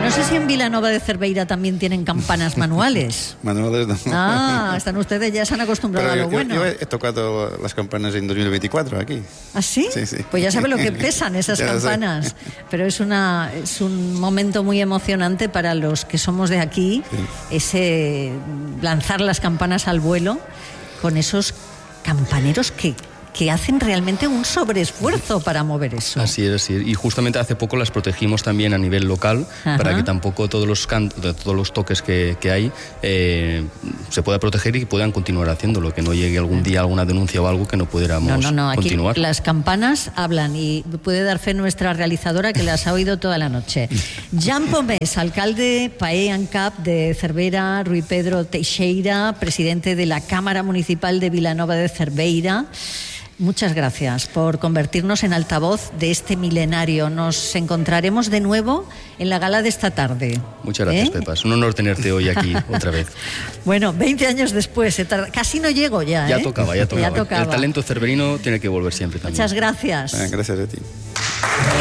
no sé si en Vilanova de Cerveira también tienen campanas manuales. Manuales no. Ah, están ustedes, ya se han acostumbrado Pero a lo bueno. Yo he tocado las campanas en 2024 aquí. ¿Ah, sí? Sí, sí. Pues ya sabe lo que pesan esas Ya lo sé. campanas. Pero es un momento muy emocionante para los que somos de aquí, Sí. ese lanzar las campanas al vuelo con esos campaneros que hacen realmente un sobreesfuerzo para mover eso. Así es. Y justamente hace poco las protegimos también a nivel local. Ajá. Para que tampoco todos los toques que hay se pueda proteger y puedan continuar haciéndolo, que no llegue algún día alguna denuncia o algo que no pudiéramos Aquí continuar. las campanas hablan y puede dar fe nuestra realizadora que las ha oído toda la noche. Jan Pomés, alcalde PAE ANCAP de Cervera, Rui Pedro Teixeira, presidente de la Cámara Municipal de Vilanova de Cerveira. Muchas gracias por convertirnos en altavoz de este milenario. Nos encontraremos de nuevo en la gala de esta tarde. Muchas gracias, Pepa. Es un honor tenerte hoy aquí otra vez. Bueno, 20 años después, casi no llego ya. Ya tocaba. Ya tocaba. El talento cerverino tiene que volver siempre también. Muchas gracias. Gracias a ti.